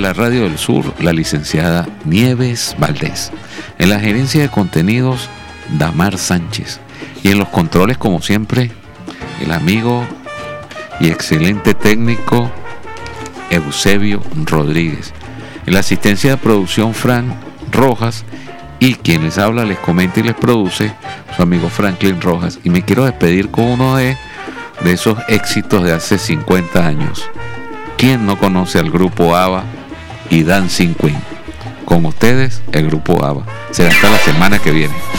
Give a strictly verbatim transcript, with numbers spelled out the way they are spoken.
la Radio del Sur, la licenciada Nieves Valdés. En la gerencia de contenidos, Damar Sánchez. Y en los controles, como siempre, el amigo y excelente técnico Eusebio Rodríguez. En la asistencia de producción, Fran Rojas. Y quien les habla, les comenta y les produce, su amigo Franklin Rojas. Y me quiero despedir con uno de, de esos éxitos de hace cincuenta años. ¿Quién no conoce al grupo ABBA y Dancing Queen? Con ustedes, el grupo ABBA. Será hasta la semana que viene.